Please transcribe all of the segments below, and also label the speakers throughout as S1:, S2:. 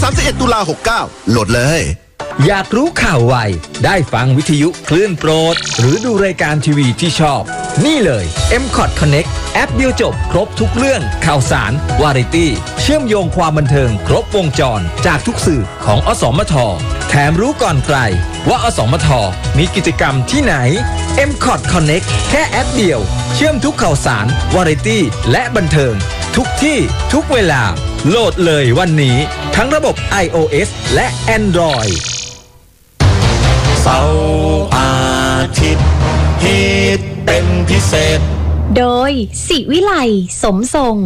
S1: 31 ตุลา69โหลดเลย
S2: อยากรู้ข่าวไวได้ฟังวิทยุคลื่นโปรดหรือดูรายการทีวีที่ชอบนี่เลย M-Cot Connect แอปเดียวจบครบทุกเรื่องข่าวสารวาไรตี้เชื่อมโยงความบันเทิงครบวงจรจากทุกสื่อของอสมทแถมรู้ก่อนใครว่าอสมทมีกิจกรรมที่ไหน M-Cot Connect แค่แอปเดียวเชื่อมทุกข่าวสารวาไรตี้และบันเทิงทุกที่ทุกเวลาโหลดเลยวันนี้ทั้งระบบ iOS และ Android
S3: เสาร์อาทิตย์ฮิตเป็นพิเศษ
S4: โดยศิวิไลสมทรง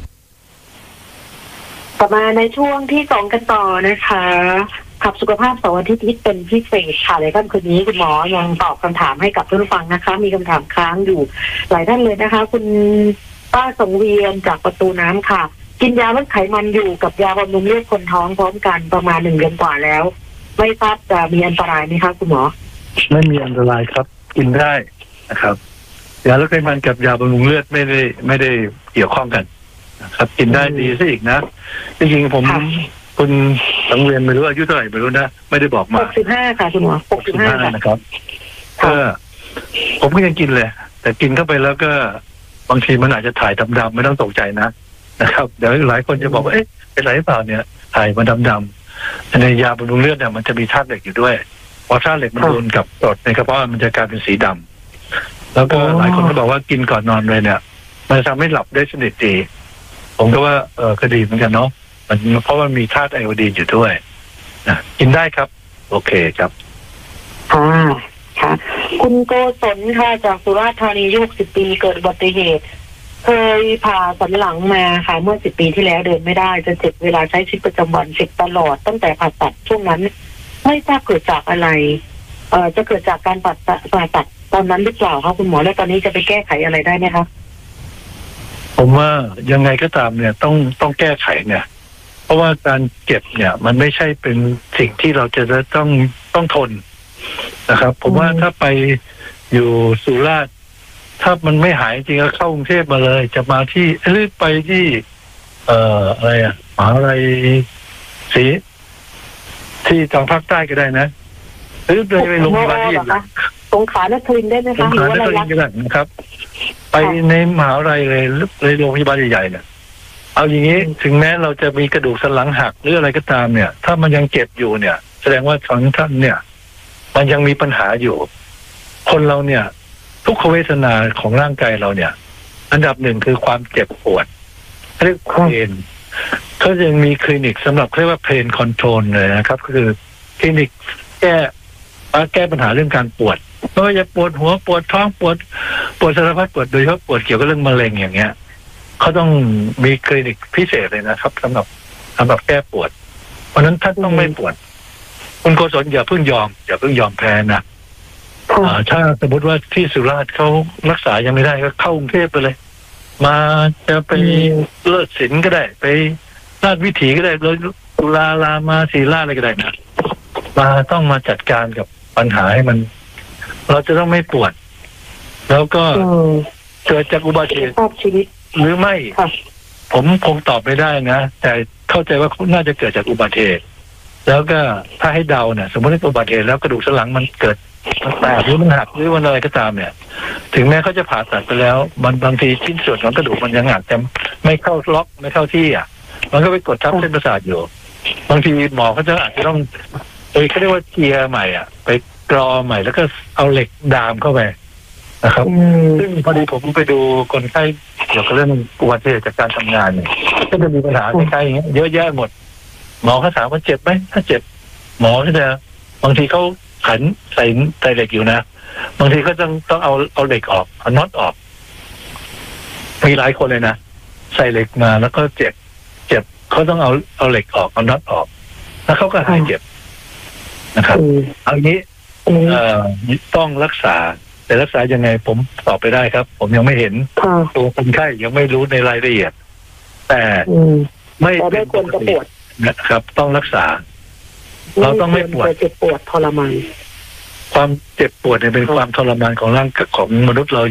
S5: ต่อมาในช่วงที่2กันต่อนะคะขับสุขภาพเสาร์อาทิตย์ฮิตเป็นพิเศษค่ะในค่ำคืนนี้คุณหมอยังตอบคำถามให้กับผู้ฟังนะคะมีคำถามค้างอยู่หลายท่านเลยนะคะคุณป้าสงเวียนจากประตูน้ำค่ะกินยาลดไขมันอยู่กับยาบำรุงเลือดคนท้องพร้อมกันประมาณ1 เดือนกว่าแล้วไม่ทราบจะมีอันตรายไหมคะคุณหมอ
S6: ไม่มีอันตรายครับกินได้นะครับยาลดไขมันกับยาบำรุงเลือดไม่ได้เกี่ยวข้องกันนะครับกินได้ดีซะอีกนะจริงๆผมคุณสังเวียนไม่รู้อายุเท่าไหร่ไม่รู้นะไม่ได้บอกมา
S5: 65ค่ะคุณหมอ65
S6: นะครับก็ผมก็ยังกินเลยแต่กินเข้าไปแล้วก็บางทีมันอาจจะถ่ายดำๆไม่ต้องตกใจนะครับเดี๋ยวหลายคนจะบอกว่าเอ๊ะเป็นไรหรือเปล่าเนี่ยถ่ายมาดำๆในยาบำรุงเลือดเนี่ยมันจะมีธาตุเหล็กอยู่ด้วยพอธาตุเหล็กมันโดนกับกรดในกระเพาะมันจะกลายเป็นสีดำแล้วก็หลายคนก็บอกว่ากินก่อนนอนเลยเนี่ยมันทำให้หลับได้สนิทดีผมก็ว่าก็ดีเหมือนกันเนาะมันเพราะว่ามีธาตุไอโอดีนอยู่ด้วยนะกินได้ครับโอเคครับ
S5: ค่ะคุณโกศลค่ะจากสุราษฎร์ธานีอายุ60 ปีเกิดอุบัติเหตุเคยผ่าสันหลังมาค่ะเมื่อ10 ปีที่แล้วเดินไม่ได้จะเจ็บเวลาใช้ชีวิตประจำวันเจ็บตลอดตั้งแต่ผ่าตัดช่วงนั้นไม่ทราบเกิดจากอะไรจะเกิดจากการผ่าตัดตอนนั้นหรือเปล่าคะคุณหมอแล้วตอนนี้จะไปแก้ไขอะไรได้ไหมคะ
S6: ผมว่ายังไงก็ตามเนี่ยต้องแก้ไขเนี่ยเพราะว่าการเจ็บเนี่ยมันไม่ใช่เป็นสิ่งที่เราจะต้องทนนะครับผมว่าถ้าไปอยู่สุราษฎร์ถ้ามันไม่หายจริงก็เข้ากรุงเทพมาเลยจะมาที่หรือไปที่อะไรมหาวิทยาลัยศรีที่ทางภาคใต้ก็ได้นะหรือไปโรงพยาบาลที่
S5: สงขลานครินทร์ได้ไหมคะ
S6: สงขลานครินทร์ก็ได้นะครับไปในมหาวิทยาลัยเลยในโรงพยาบาลใหญ่ๆเนี่ยเอาอย่างนี้ถึงแม้เราจะมีกระดูกสันหลังหักหรืออะไรก็ตามเนี่ยถ้ามันยังเจ็บอยู่เนี่ยแสดงว่าของท่านเนี่ยมันยังมีปัญหาอยู่คนเราเนี่ยทุกขเวทนาของร่างกายเราเนี่ยอันดับหนึ่งคือความเจ็บปวดเรียกเพนเขายังมีคลินิกสำหรับเรียกว่าเพนคอนโทรลเลยนะครับก็คือคลินิกแก้ปัญหาเรื่องการปวดไม่ว่าจะปวดหัวปวดท้องปวดสารพัดปวดโดยเฉพาะปวดเกี่ยวกับเรื่องมะเร็งอย่างเงี้ยเขาต้องมีคลินิกพิเศษเลยนะครับสำหรับแก้ปวดเพราะนั้นท่านต้องไม่ปวดคุณโกศลอย่าเพิ่งยอมแพ้นะถ้าสมมติว่าที่สุราษฎร์เขารักษายังไม่ได้ก็เข้ากรุงเทพไปเลยมาจะไปเลิศศิลป์ก็ได้ไปราชวิถีก็ได้โดยจุฬารามาศรีราชอะไรก็ได้นะต้องมาจัดการกับปัญหาให้มันเราจะต้องไม่ปวดแล้วก็เกิดจากอุบัติเหตุหรือไม่ผมคงตอบไม่ได้นะแต่เข้าใจว่าน่าจะเกิดจากอุบัติเหตุแล้วก็ถ้าให้เดาเนี่ยสมมติว่าอุบัติเหตุแล้วกระดูกสันหลังมันเกิดแตกหรือมันหักหรือมันอะไรก็ตามเนี่ยถึงแม้เขาจะผ่าตัดไปแล้วบางทีชิ้นส่วนของกระดูกมันยังอาจจะไม่เข้าล็อกไม่เข้าที่มันก็ไปกดทับเส้นประสาทอยู่บางทีหมอเขาจะอาจจะต้องเขาเรียกว่าเจียใหม่ไปกรอใหม่แล้วก็เอาเหล็กดามเข้าไปนะครับซึ่งพอดีผมไปดูคนไข้เกี่ยวกับเรื่องอุบัติเหตุจากการทำงานเนี่ยก็จะมีปัญหาคล้ายๆอย่างเงี้ยเยอะแยะหมดหมอเขาถามว่าเจ็บไหมถ้าเจ็บหมอก็จะบางทีเขาขันใส่เหล็กอยู่นะบางทีก็ต้องเอาเหล็กออกเอาน็อตออกมีหลายคนเลยนะใส่เหล็กมาแล้วก็เจ็บเขาต้องเอาเหล็กออกเอาน็อตออกแล้วเขาก็หายเจ็บนะครับเอาอย่างนี้ต้องรักษาแต่รักษายังไงผมตอบไปได้ครับผมยังไม่เห็นตัวคนไข้ยังไม่รู้ในรายละเอียดแต่ไม่เป็นปกตินะครับต้องรักษาเราต้องไม่ปวด
S5: เจ็บปวดทรมาน
S6: ความเจ็บปวดเนี่ยเป็นความทรมานของร่างของมนุษย์เรา